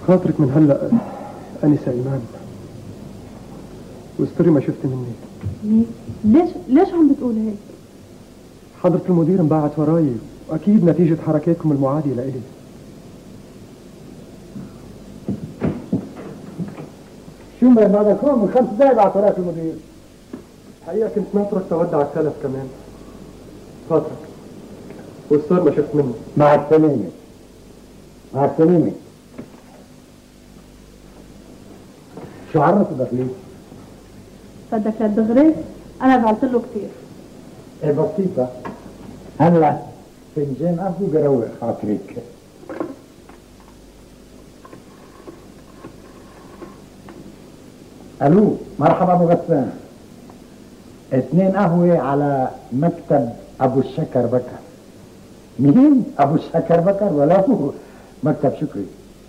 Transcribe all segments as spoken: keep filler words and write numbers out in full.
خاطرك من هلا أنسة إيمان، واستري ما شفت مني. ليه؟ ليش ليش عم بتقول هيك؟ حضرة المدير انبعت وراي، وأكيد نتيجة حركاتكم المعادية لإلي. شو ما هذا كون من خمس دقايق بعت وراك المدير. الحقيقة كنت ناطرك تودع السلف كمان. خاطرك واستر ما شفت منه. مع السلامة مع السلامة. شو عرفت دخليك؟ بدك للدغري؟ أنا زعلت له كثير. ايه بسيطة. هلا فنجان قهوة بروق خاطرك. الو مرحبا ابو غسان. اثنين قهوة على مكتب ابو الشكر بكر. مين؟ ابو الشكر بكر ولا هو مكتب شكري.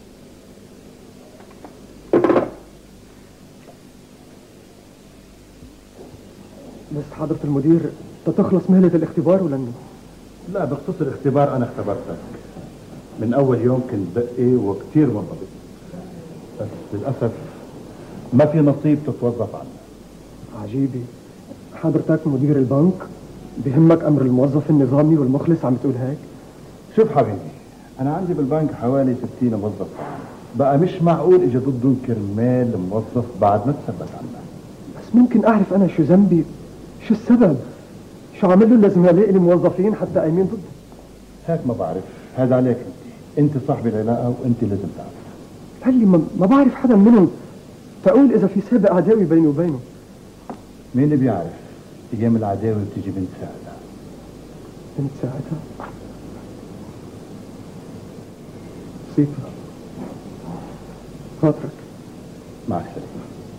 بس حضرة المدير تتخلص مهلة الاختبار ولا انه؟ لا، بخصوص الاختبار انا اختبرتك من اول يوم، كنت دقي وكتير منضبط، بس للاسف ما في نصيب تتوظف عنه. عجيبة، حضرتك مدير البنك بهمك امر الموظف النظامي والمخلص، عم تقول هيك؟ شوف حبيبي، انا عندي بالبنك حوالي ستين موظف، بقى مش معقول اجى ضدهم كرمال موظف بعد ما تثبت عنه. بس ممكن اعرف انا شو ذنبي؟ شو السبب؟ شو عمل له لازم الاقي لي موظفين حتى قايمين ضدي؟ هيك ما بعرف، هذا عليك انت، انت صاحب العلاقه وانت لازم تعرف. هلي ما, ما بعرف حدا منهم تقول اذا في سابق عداوي بيني وبينه. مين اللي بيعرف؟ ايام العداوه بتيجي بنت ساعتها. بنت ساعتها؟ بسيطة. خاطرك. مع السلامه.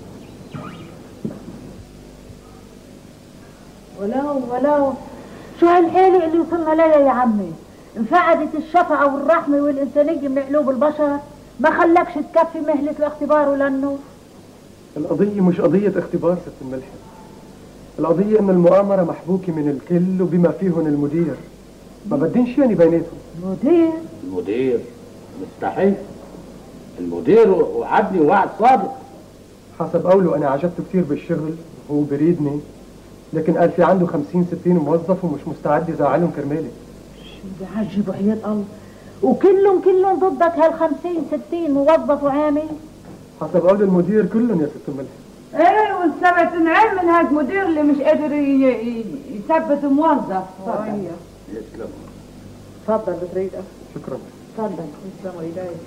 ولو ولو شو هالحيلة اللي وصلنا لها يا عمي؟ انفقدت الشفقة والرحمة والإنسانية من قلوب البشر، ما خلكش تكفي مهلة الاختبار ولا النور. القضية مش قضية اختبار ست الملحم، القضية ان المؤامرة محبوكة من الكل وبما فيهم المدير، ما بدين يعني بيناتهم. مدير؟ المدير مستحيل، المدير وعدني وعد صادق. حسب قوله انا عجبته كثير بالشغل وهو بريدني، لكن قال في عنده خمسين ستين موظف ومش مستعد يزعلهم كرمالي. شو بعجب وحياة الله، وكلهم كلهم ضدك هالخمسين ستين موظف وعامل؟ حسب قول المدير كلهم يا ست الملحم. ايه والسبت نعم من هاد مدير اللي مش قادر يثبت موظف. صحيح. يسلم. تفضل بتريده. شكرا. تفضل. يسلموا ايديك.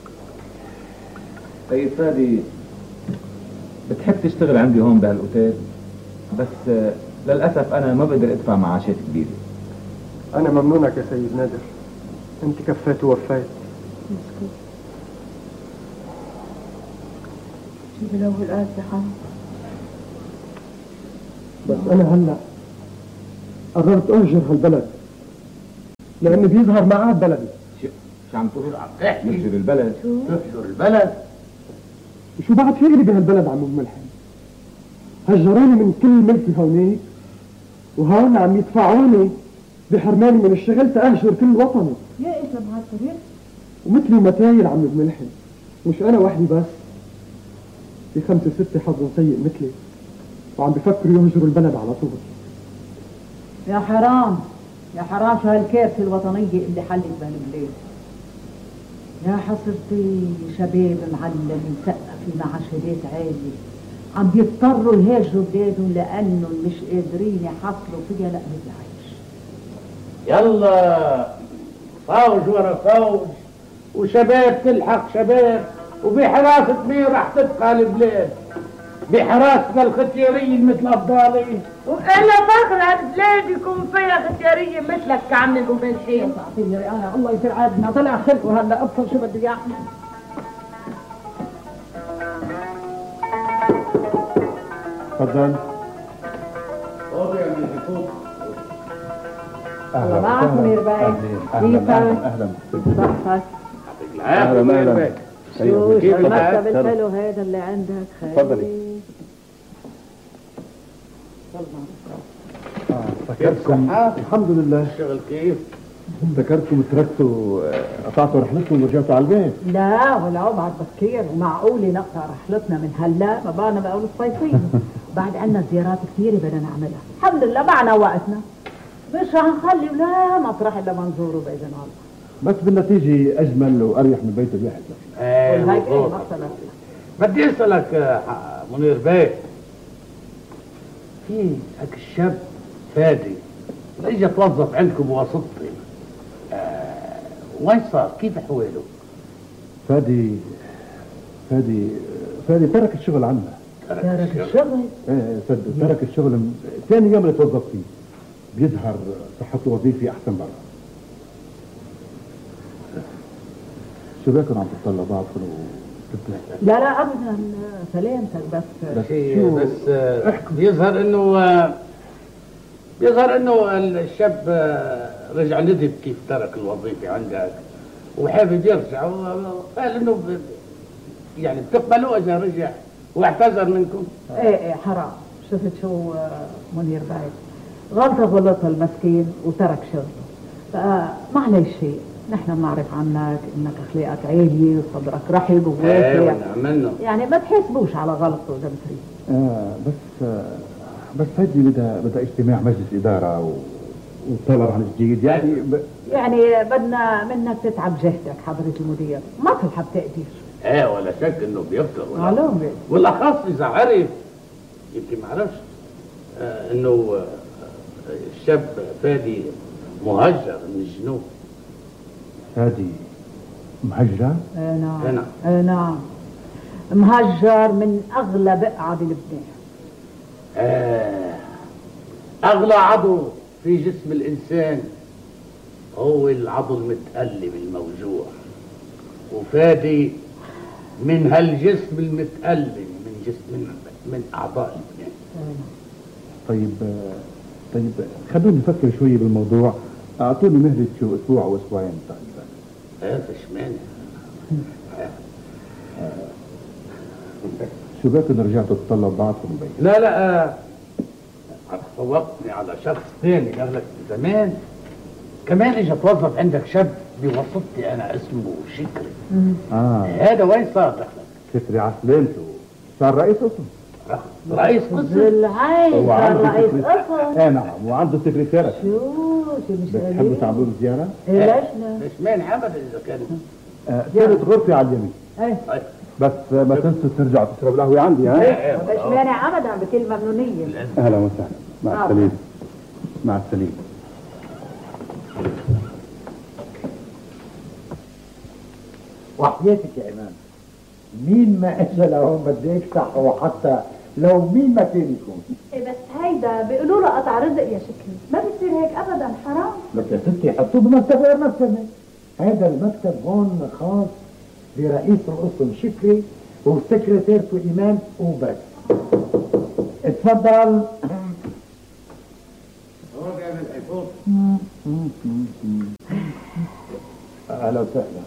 طيب فادي، بتحب تشتغل عندي هون بهالاوتيل، بس للاسف انا ما بقدر ادفع معاشات كبيره. انا ممنونك يا سيد نادر، انت كفيت ووفيت. مسكين. جيب له الآن حال. بس انا هلا قررت اهجر هالبلد لانه بيظهر ما عاد بلدي. شو شو عم تقول؟ تهجر البلد؟ تهجر البلد؟ وشو بعد في لي بهالبلد عم ملحم؟ هجروني من كل ملكي هونيك، وهون عم يدفعوني بحرماني من الشغل تأهجر كل وطني. يا ايش بهالطريق؟ ومثلي متاير عم بملحم، مش انا وحدي بس، في خمسة ستة حظهم سيء مثلي وعم بفكروا يهجروا البلد على طول. يا حرام يا حرام، شو هالكارثة الوطنية اللي حلت بهالبلاد. يا حصرتي شباب معلم مثقف مع شهادات عالية عم بيضطروا يهاجروا بلادهم لانهم مش قادرين يحصلوا فيها لقمة العيش. يلا فوج ورا فوج، وشباب تلحق شباب، وبحراسة مين راح تبقى البلاد؟ بحراستنا الختيارية مثل أفضالي. وأنا فخرة البلاد يكون فيها ختيارية مثلك كعم الملحين. تعطيني رئاية الله يصير عادنا، طلع خلقه هلا ابصر شو بده يعمل. تفضل. فوضي يا ابني فوضي. اهلا معك منير باي. اهلا اهلا اهلا صحتك. اهلا اهلا. شو شو المكتب الحلو هذا اللي عندك؟ تفضلي. فكرتكم الحمد لله. الشغل كيف؟ ذكرتكم تركتوا قطعتوا رحلتكم ورجعتوا على البيت. لا ولا بعد بكير، ومعقول نقطع رحلتنا من هلا ما بعنا بقول الصيفين. بعد عنا زيارات كثيره بدنا نعملها، الحمد لله معنا وقتنا، مش رح نخلي ولا مطرح الا ما نزوره باذن الله. بس بالنتيجه اجمل واريح من بيت الواحد. ايه هيك ايه بالضبط. مثلا. بدي اسالك آه، منير بيه، في هيك الشاب فادي اللي اجى توظف عندكم بواسطتي، آه وين صار؟ كيف احواله؟ فادي فادي فادي ترك الشغل عنا. ترك الشغل؟ ايه صدق ترك الشغل من ثاني يوم اللي توظف فيه. بيظهر صحته وظيفي احسن برا. شو بكم عم تطلعوا بعضكم لا لا ابدا سلامتك بس. بس شو بس آه بيظهر انه آه بيظهر انه الشاب آه رجع ندب كيف ترك الوظيفه عندك وحابب يرجع، وقال انه ب... يعني بتقبلوا اذا رجع واعتذر منكم؟ ايه ايه حرام. شفت شو منير بايد غلطة غلطها المسكين وترك شغله، فمعلش شيء، نحن بنعرف عنك انك اخلاقك عالية وصدرك رحب وواسع، ايه يعني ما تحاسبوش على غلطه اذا بتريد. آه بس آه بس هذه بدها بدها اجتماع مجلس اداره و... وطلب عن جديد يعني ب... يعني بدنا منك تتعب جهدك حضرة المدير، ما تلحق تقدير. ايه ولا شك انه بيقدر، معلوم والاخص اذا عرف، يمكن ما عرفش آه انه آه الشاب فادي مهجر من الجنوب. فادي مهجر؟ ايه نعم نعم ايه نعم مهجر من اغلى بقعة بلبنان. آه اغلى عضو في جسم الانسان هو العضو المتألم الموجوع، وفادي من هالجسم المتألم من جسم من, من اعضاء لبنان. طيب طيب خلوني نفكر شوي بالموضوع، اعطوني مهلة شو اسبوع او اسبوعين تقريبا. ايه فش مانع. شو بكم رجعتوا تطلعوا بعضكم البيت؟ لا لا آه فوقتني على شخص ثاني قال لك زمان كمان اجى توظف عندك شاب بواسطتي انا اسمه شكري. اه هذا وين صار دخلك؟ شكري على سلامته، صار رئيس قسم. رئيس قسم؟ بالعين صار رئيس قسم. ايه نعم، وعنده سكرتيرة. شو شو مش بتحبوا تعملوا له زيارة؟ ايه ليش لا؟ مش مانع ابدا اذا كان آه ثالث غرفة على اليمين. ايه بس ما تنسوا ترجعوا تشربوا القهوة عندي. ها؟ مش مانع ابدا بكل ممنونية. اهلا وسهلا، مع السلامة. مع السلامة. وحياتك يا إمام، مين ما اجى لهون بدي يكسح، وحتى لو مين ما كان يكون. إيه بس هيدا بيقولوا له قطع رزق يا شكري، ما بتصير هيك ابدا، حرام. لك يا ستي حطوه بمكتب غير مكتبي. هذا المكتب هون خاص برئيس القسم شكري وسكرتيرته إيمان وبس. اتفضل. اهلا وسهلا.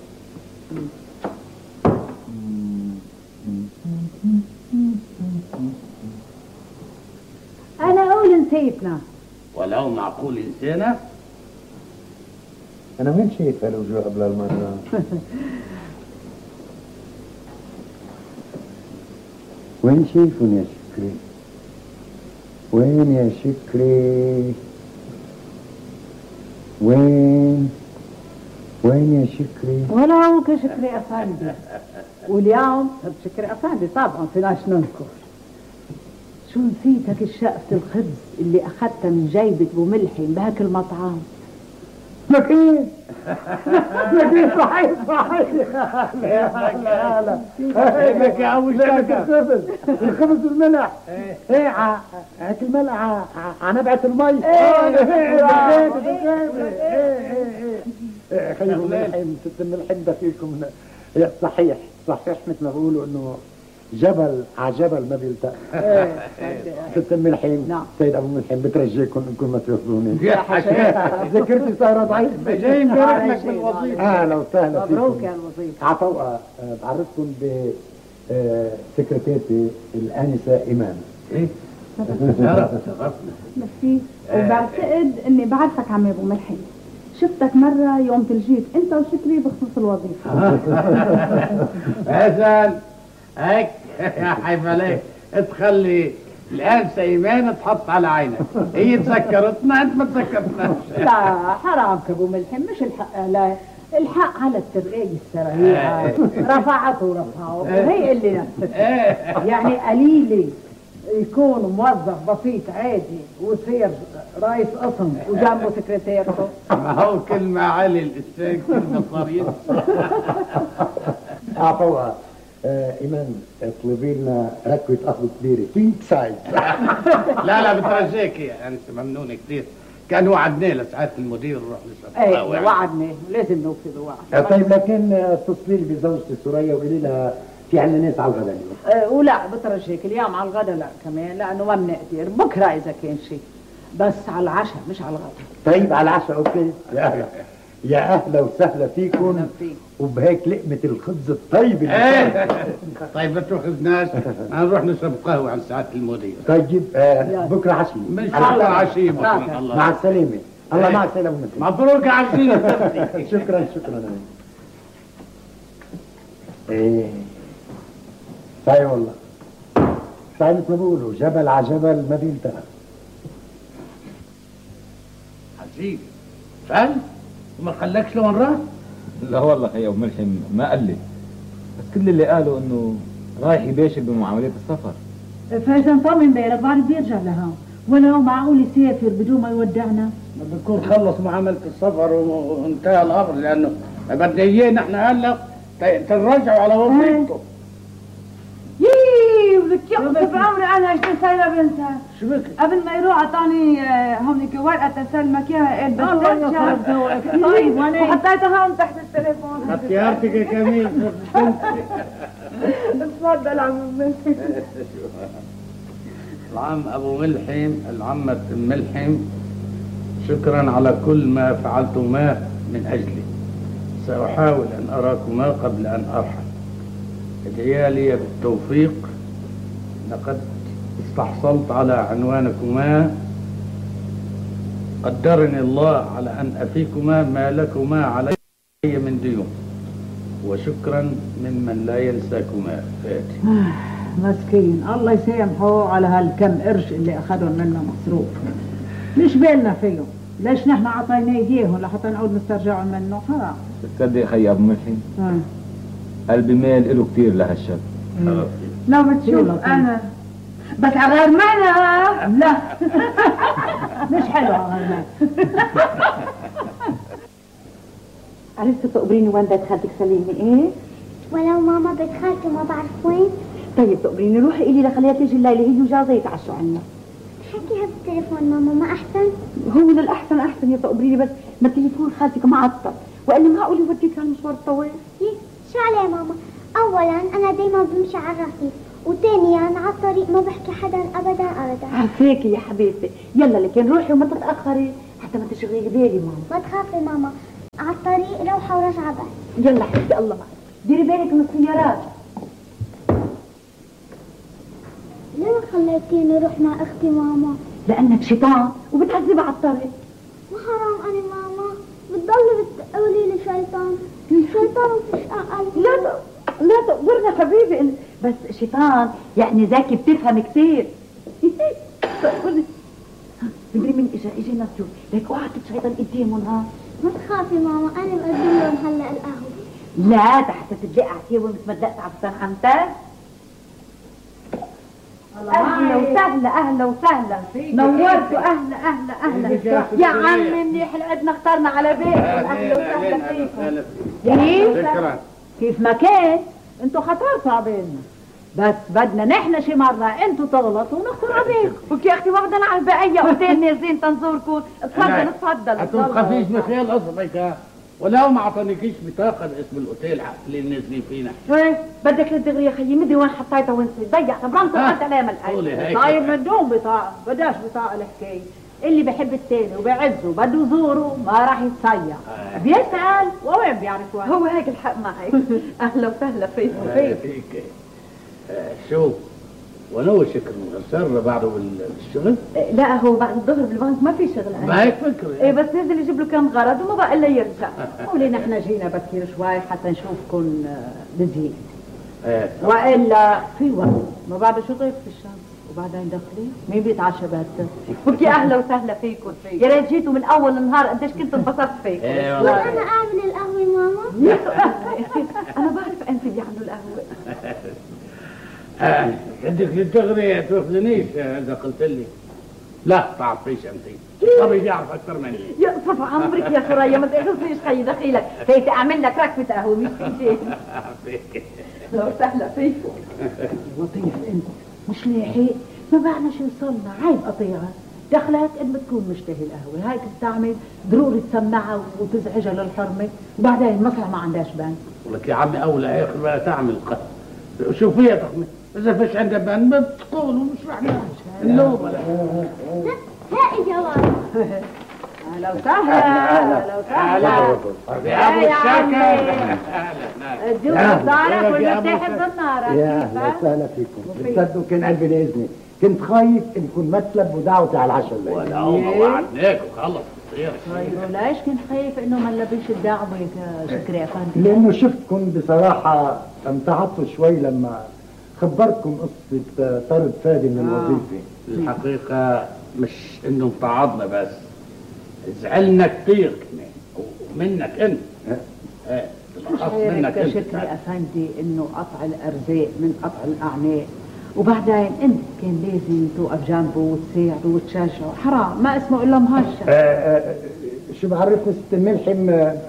انا اقول نسيتنا. ولو معقول انسانه؟ انا وين شايف هالوجوه قبل المره؟ وين شايفهم يا شكري؟ وين يا شكري؟ وين؟ وين يا شكري؟ ولا هو كشكري افندي. واليوم بشكري افندي طبعا فيناش ننكر. شو نسيتك الشقفة الخبز اللي اخذتها من جيبة ابو ملحم بهاك المطعم؟ لك ايه؟ لك ايه صحيح صحيح. لا لا لا لك يا ابو شكر الخبز الخبز والملح. ايه هاك الملح على نبعة المي. ايه بالغيبة بالغيبة. ايه ايه خير ملحم ست الملحم ده فيكم. صحيح صحيح مثل ما بيقولوا انه جبل على جبل ما بيلتقى. ست الملحم. نعم سيد ابو ملحم بترجيكم انكم ما تاخذوني. ذاكرتي صايره ضعيفه. جاي نبارك لك بالوظيفه. اهلا وسهلا فيكم. مبروك يا الوظيفه. عفوا بعرفكم ب سكرتيرتي الانسه ايمان. ايه شرف شرفنا. ميرسي. وبعتقد اني بعرفك عمي ابو ملحم. شفتك مرة يوم تلجيت انت وشكري بخصوص الوظيفة. حسن هيك يا حيف عليك تخلي الانسه ايمان تحط على عينك، هي تذكرتنا انت ما تذكرتناش. لا حرام ابو ملحم، مش الحق لا الحق على الترقية السريعة. رفعته ورفعه هي اللي نفسك. يعني قليلة يكون موظف بسيط عادي ويصير رئيس قسم وجنبه سكرتيرته. ما هو كل ما علي الانسان كل ما صار ينسى. اعطوها آه ايمان اطلبي لنا ركوه قهوه كبيره كينج سايز. لا لا بترجاك يا انت ممنونه كثير، كان وعدناه لساعات المدير نروح نشرب قهوه. ايه وعدناه لازم نوفي بالوعد. طيب لكن اتصلي لي بزوجتي سوريا وقولي لها في عندنا ناس على الغداء اليوم. أه ولا بترجاك اليوم على الغداء لا كمان، لانه ما بنقدر بكره اذا كان شيء، بس على العشاء مش على الغداء. طيب على العشاء اوكي. يا اهلا يا اهلا وسهلا فيكم وبهيك لقمه الخبز الطيب. ايه طيب ما تاخذناش نروح نشرب قهوه عند سعاده المدير. طيب آه بكره عشيه. مش بكره عشيه بكره. الله مع السلامه. الله مع السلامه. مبروك عشيه. شكرا شكرا. ايه طيب والله طيب مثل ما بيقولوا جبل على جبل ما بينتهى. عجيب فعل وما خلاكش لون راس؟ لا والله يا ابو ملحم ما قال لي، بس كل اللي قالوا انه رايح يباشر بمعاملات السفر. فاذا طمن بالك بعد بيرجع لهون، ولو معقول يسافر بدون ما يودعنا؟ بنكون خلص معامله السفر وانتهى الامر، لانه بدنا اياه نحن هلا ترجعوا على وظيفتكم. ييييي ولك يقصف عمري انا ايش سايله بنتها. شو بك؟ قبل ما يروح اعطاني هونيك ورقه تسلمك اياها قال بس ترجع. طيب وانا وحطيتها هون تحت التليفون. اختيارتك يا كميل. تفضل عم ملحم. العم ابو ملحم العمة ملحم، شكرا على كل ما فعلتما من اجلي. ساحاول ان اراكما قبل ان ارحل. ادعيا لي بالتوفيق، لقد استحصلت على عنوانكما. قدرني الله على ان افيكما ما لكما علي من ديون، وشكرا ممن لا ينساكما. فاتي. مسكين الله يسامحه على هالكم قرش اللي اخذهم منا مصروف، مش بالنا فيهم، ليش نحن عطينا ايديهم لحتى نعود نسترجعهم منه؟ حرام. تصدق خي ابو ملحم قلبي مال له كثير لهالشاب. لو بتشوف انا بس على غير معنى. لا مش حلو على غير معنى. عرفتي تقبريني وين بيت خالتك سليمة؟ ايه؟ ولو ماما بيت خالتي ما بعرف وين. طيب تقبريني روحي قولي لها خليها تيجي الليلة هي وجوزها يتعشوا عنا. حكيها بالتليفون ماما ما احسن؟ هو للأحسن أحسن يا تقبريني، بس ما تليفون خالتك معطل، وإلا معقول يوديك هالمشوار الطويل؟ شو عليه ماما؟ أولا أنا دايما بمشي على الرصيف، وثانيا على الطريق ما بحكي حدا أبدا أبدا. عفاكي يا حبيبتي، يلا لكن روحي وما تتأخري حتى ما تشغلي بالي ماما. ما تخافي ماما، على الطريق روحة ورجعة بس. يلا حبيبتي الله معك، ديري بالك من السيارات. ليه ما خليتيني اروح مع اختي ماما؟ لانك شيطان وبتعذبها على الطريق. ما حرام انا ماما بتضلي بتقولي لي شيطان. شيطان ومش اقل. لا ت... لا تقبرنا حبيبي، بس شيطان يعني ذكي بتفهم كثير. مدري مين اجا اجا نسيو ليك اوعى تشيطان قدامهم. ها ما تخافي ماما انا بقدم لهم هلا القهوه. لا تحت تدلق على كيوي مثل ما دلقت على فستان عمتك. اهلا وسهلا اهلا وسهلا نورتوا. اهلا اهلا اهلا يا عمي منيح لقدنا اخترنا على بيتكم. اهلا وسهلا فيكم. كيف شكرا. كيف ما كان انتوا خطرتوا عبالنا، بس بدنا نحن شي مرة انتوا تغلطوا ونخطر عليكم. وكي اختي واخدة على البقية اوتيل نازلين تنزوركم. اتفضل اتفضل. هتوقفيش بخيال قصدك ولو ما اعطانيكيش بطاقه باسم الاوتيل اللي نازلين فينا. ايه بدك للدغري يا خيي مدري وين حطيتها وين ضيعتها برمت وقعدت عليها من القلب. طيب من دون بطاقة، بداش بطاقة الحكاية. اللي بحب التاني وبيعزه وبده يزوره ما راح يتصيع. بيسأل ووين بيعرف وين. هو هيك الحق معك. اهلا وسهلا فيك. فيك شوف ونوي شكل مغسل بعده بالشغل؟ لا هو بعد الظهر بالبنك ما في شغل عندي. ما هيك فكرة. ايه بس نزل يجيب له كم غرض وما بقى الا يرجع. قولي نحن جينا بكير شوي حتى نشوفكم بزيادة. ايه والا في وقت ما بعد شو غير في الشمس وبعدين داخلين مين بيتعشى بهالتر؟ بركي اهلا وسهلا فيكم، يا ريت جيتوا من اول النهار قديش كنت انبسطت فيكم. ايه والله انا اعمل القهوه ماما. انا بعرف انت اللي بيعملوا القهوه. آه، بدك للدغري تاخذنيش اذا قلت لي لا تعرفيش انت. صبي بيعرف اكثر مني. يا صف عمرك يا ثريا ما تقصيش خيي دخيلك، هيك اعمل لك ركبه قهوه مش شيء. لو سهله فيكم. لطيف انت مش لاحق ما بعنا شو صرنا عيب قطيعه دخلت قد ما تكون مشتهي القهوه هاي تستعمل ضروري تسمعها وتزعجها للحرمه وبعدين مصلحه ما عندهاش بنك. ولك يا عمي اولى هيك بقى تعمل قهوه. شو فيها تخمي اذا فيش عندها بنك ما بتقول ومش رح نعمل النوبه. هاي جواب. اهلا وسهلا اهلا وسهلا يا ابو الشاكر. ادوك الزهره والمفتاح بالنار. يا اهلا وسهلا فيكم. بتصدقوا كان قلبي ناذني، كنت خايف ان يكون مطلب ودعوتي على العشاء الليل. ولا هو ما وعدناك وخلص تصير. طيب وليش كنت خايف انه ما نلبيش الدعوه شكري افندي؟ لانه شفتكم بصراحه امتعضتوا شوي لما خبرتكم قصه طرد فادي من الوظيفه. الحقيقه مش انه امتعضنا بس زعلنا كثير كمان ومنك انت. ايه بالاخص منك انت شكري افندي انه قطع الارزاق من قطع الاعناق وبعدين انت كان لازم توقف جنبه وتساعده وتشجعه. حرام ما اسمه الا مهجر. آه آه شو بعرفني ست الملحم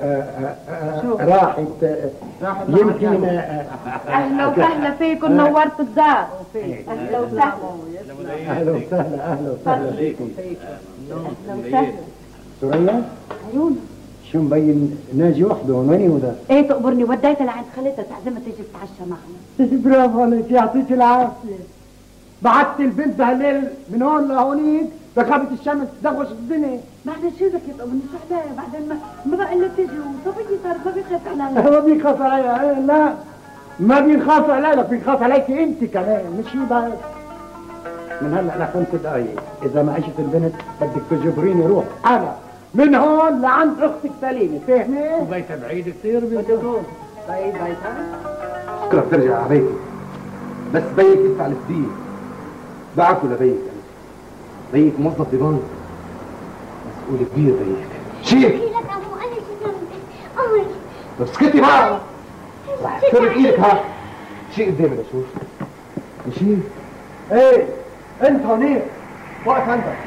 راحت يمكن. اهلا وسهلا فيكم نورتوا الدار. اهلا وسهلا اهلا وسهلا اهلا وسهلا فيكم. اهلا وسهلا ثريا عيون شو مبين ناجي وحده هون. وين هو ده؟ ايه تقبرني وديتها لعند خالتها تعزمها تيجي تتعشى معنا. برافو عليك يعطيك العافيه. بعتت البنت بهالليل من هون لهونيك بخافة الشمس تدغوش الدنيا. بعدين شو بدك يا تقبرني شو حدايا بعدين ما ما بقى الا تيجي وصبية صار ما بيخاف عليا. ما بيخاف عليا. لا ما بيخاف عليا بيخاف عليك انت كمان مش هي بس. من هلا لخمس دقايق اذا ما اجت البنت بدك تجبريني روح انا من هون لعند اختك سليمه فاهمه؟ وبيتها بعيد كثير. بدكم بعيد بيتها؟ بكره بترجع على بيتي بس بيك يدفع الفدية. بعرفه لبيك انا. بيك موظف ببنك مسؤول كبير بيك. شيك لك ابو انا شو ذنبي؟ امري. طب اسكتي بقى. رح تسرق ايدك ها. شيء قدامي لشوف. شيء ايه انت هونيك واقف عندك.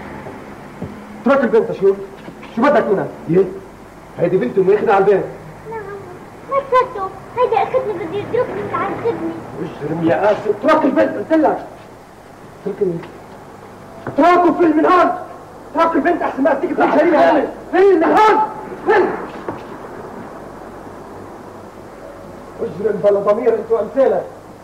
اترك البنت شو شو بدك منها؟ ايه هيدي بنته ماخذها على البيت. نعم ما تصدقوا هيدا اخذني بده يضربني ويعذبني. اجرم يا قاسي. اترك البنت قلت لك. اتركني. اتركوا فيل من هون. اترك البنت احسن ما تيجي تقول شريعه. فيل من هون. فيل. اجرم بلا ضمير انت وامثالك.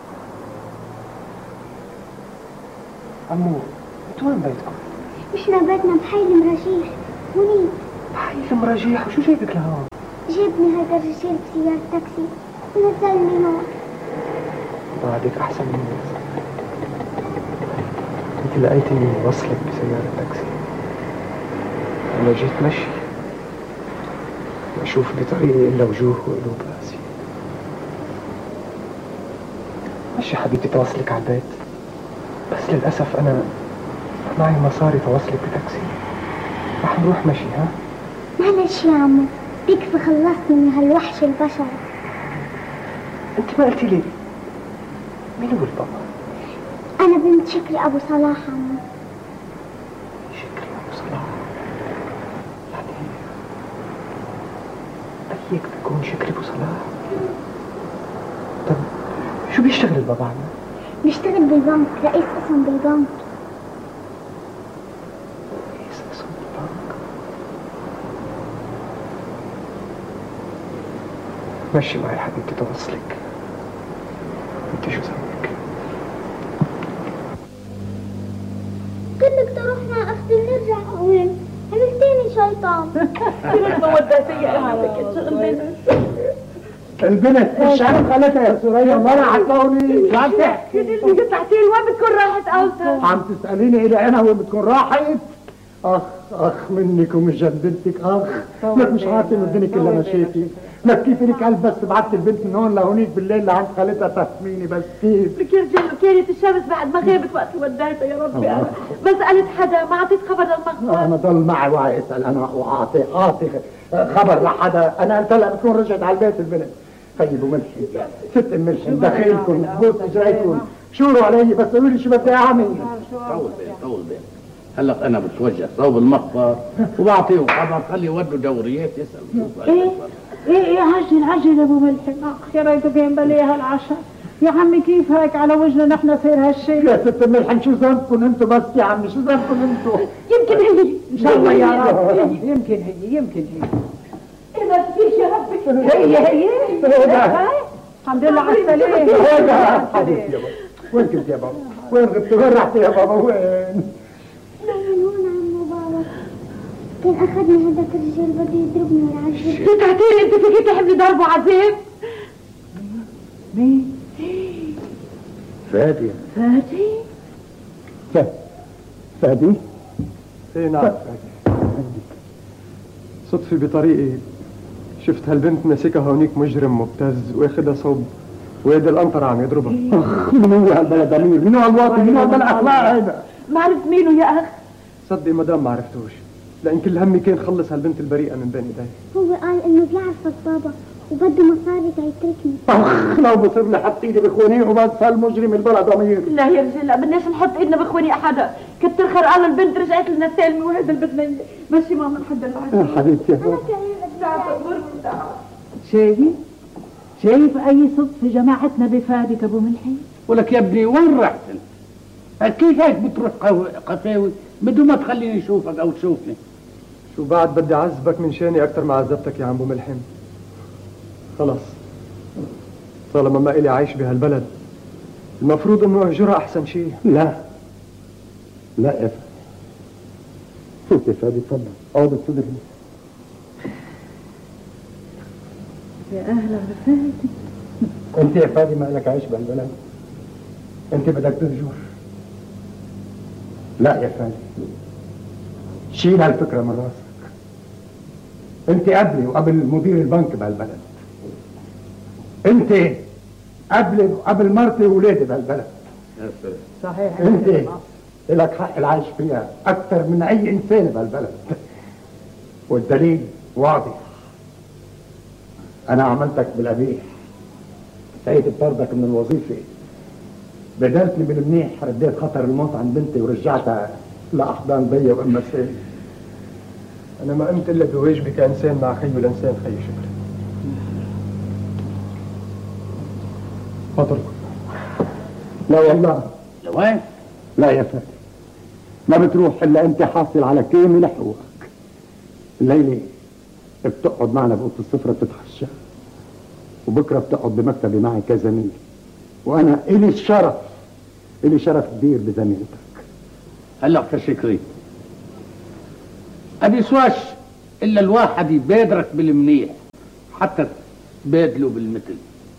عمو انتوا وين بيتكم؟ احنا بيتنا بحي المراجيح. هونيك بحي المراجيح. وشو جايبك لهون؟ جابني هيدا الرجال بسيارة تاكسي ونزلني هون. بعدك احسن مني. انت لقيتني وصلك بسيارة تاكسي. انا جيت مشي ما اشوف بطريقي الا وجوه وقلوب قاسية. مشي حبيبتي توصلك على البيت بس للاسف انا معي مصاري توصلك بتاكسي. رح نروح مشي ها؟ معلش يا عمو بيكفي خلصني من هالوحش البشر. انت ما قلتي لي مين هو البابا؟ انا بنت شكري ابو صلاح عمو. شكري ابو صلاح يعني ايك بيكون شكري ابو صلاح؟ طب شو بيشتغل البابا عمو؟ بيشتغل بالبنك رئيس قسم بالبنك. رئيس قسم بالبنك. مشي معي حبيبتي توصلك. انت شو ذنبك؟ قلت لك تروحنا اختي نرجع وين؟ عملتيني شيطان. ما وديتي هذا كنت شغل البنت مش عارف خالتها يا سوريا ما راح تلاقوني عم تحكي اللي قطعتي وين بتكون راحت اوسط؟ عم تساليني الى انا وين بتكون راحت؟ اخ اخ منك ومن جدتك اخ لك مش عارفه من الدنيا كلها مشيتي لك كيف لك قلب بس بعت البنت من هون لهونيك بالليل لعند خالتها تفهميني بس كيف لك يا رجال كانت الشمس بعد ما غابت وقت اللي وديتها يا ربي انا ما سالت حدا ما اعطيت خبر للمخبر انا ضل معي وعي اسال انا واعطي اعطي خبر لحدا انا قلت لها بتكون رجعت على البيت البنت خيبوا ملحي ست ام ملحي دخيلكم بوس اجريكم شوروا علي بس قولوا لي شو بدي اعمل طول بيه طول بيه هلا انا بتوجه صوب المخبر وبعطيه خبر خلي يودوا دوريات يسالوا ايه ايه ايه عجل عجل يا ابو ملحم اخ يا ريت بين بليها العشاء يا عمي كيف هيك على وجهنا نحن صير هالشيء يا ست ام ملحم شو ذنبكم انتم بس يا عمي شو ذنبكم انتم يمكن هي ان شاء الله يا رب يمكن هي يمكن هي اذا فيك يا ربي هي هي الحمد لله على السلامه وين كنت يا بابا؟ وين غبت؟ وين رحت يا بابا؟ وين؟ لا هون عمو بابا كان اخذني هذاك الرجال بده يضربني والعجل قطعتي انت فيك تحملي ضرب وعذاب مين؟ فادي فادي؟ فادي فادي؟ ايه نعم فادي صدفة بطريقي شفت هالبنت ماسكها هونيك مجرم مبتز واخدها صوب ويد القنطرة عم يضربها اخ من هو هالبلد امير؟ من هو هالواطن؟ من هو هالاخلاق هيدا؟ ما عرفت مينه يا اخ صدقي مدام ما عرفتوش لان كل همي كان خلص هالبنت البريئة من بين ايدي هو قال انه بيعرفك بابا وبده مصاري تيتركني اخ لو بصير لي حط ايدي بخوني وبس هالمجرم البلد امير لا يا رجال لا بدناش نحط ايدنا بخواني احدا كتر خير الله البنت رجعت لنا سالمه وهذا البنت ميت ماشي ماما لحد العشاء يا حبيبتي يا بابا شايف شايف اي صدفه جماعتنا بفادك ابو ملحي ولك يا ابني وين رحت انت؟ كيف هيك بتروح قفاوي بدون ما تخليني اشوفك او تشوفني؟ شو بعد بدي اعذبك من شاني اكثر ما عذبتك يا عم ابو ملحم خلص طالما ما الي عايش بهالبلد المفروض انه اهجرها احسن شيء لا لا يا فادي فوت يا فادي تفضل اقعد بصدري يا اهلا بفادي انت يا فادي ما لك عايش بهالبلد انت بدك تهجر لا يا فادي شيل هالفكره من راسك انت قبلي وقبل مدير البنك بهالبلد انت قبلي وقبل مرتي وولادي بهالبلد صحيح انت لك حق العيش فيها اكثر من اي انسان بهالبلد والدليل واضح انا عملتك بالقبيح سعيد بطردك من الوظيفه بدلتني بالمنيح رديت خطر الموت عن بنتي ورجعتها لاحضان بيا وام سالم انا ما قمت الا بواجبي كانسان مع خيو الانسان خي شكري اتركه لا والله لوين؟ لا يا فادي ما بتروح الا انت حاصل على كامل حقوقك الليله بتقعد معنا بأوضة السفرة بتتعشى وبكره بتقعد بمكتبي معي كزميل وانا الي الشرف الي شرف كبير بزميلتك هلا كشكري ابي سواش الا الواحد يبادرك بالمنيح حتى تبادله بالمثل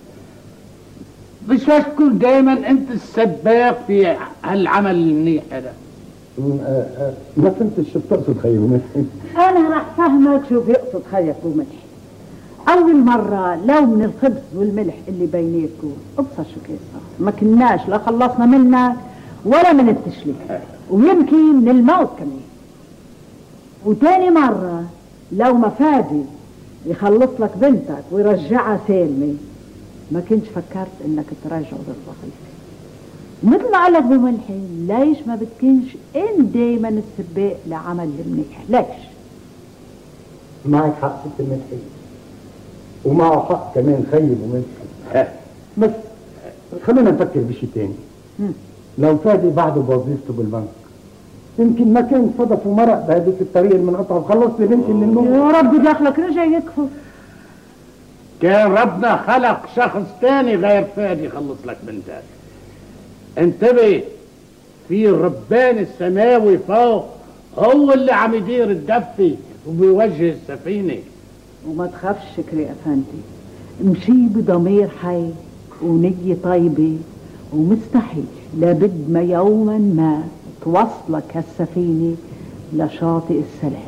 بسواش تكون دائما انت السباق في هالعمل المنيح هذا ما فهمتش شو بتقصد خيي بملحي انا راح فهمك شو بيقصد خيك ابو ملحي اول مره لو من الخبز والملح اللي بينيكم ابصر شو كيف صار ما كناش لا خلصنا منك ولا من التشليك ويمكن من الموت كمان وتاني مره لو ما فادي يخلص لك بنتك ويرجعها سالمه ما كنتش فكرت انك ترجعه للوظيفه مثل ما قال لك ابو ملحي ليش ما بتكونش انت دايما السباق لعمل المنيح ليش؟ معك حق ست الملحي ومعه حق كمان خيي ابو ملحي بس خلينا نفكر بشيء تاني لو فادي بعده بوظيفته بالبنك يمكن ما كان صدف ومرق بهذيك الطريقه المنقطعه وخلصت لي بنتي من الموت يا رب دخلك رجع يكفر كان ربنا خلق شخص تاني غير فادي يخلص لك بنتك انتبه في الربان السماوي فوق هو اللي عم يدير الدفي وبيوجه السفينه وما تخافش شكري افندي امشي بضمير حي ونية طيبة، ومستحيل لابد ما يوما ما توصلك هالسفينة لشاطئ السلام.